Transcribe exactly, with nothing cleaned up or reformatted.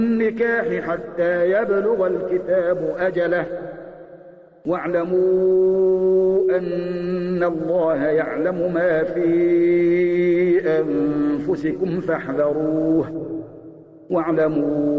النكاح حتى يبلغ الكتاب أجله واعلموا أن الله يعلم ما في أنفسكم فاحذروه واعلموا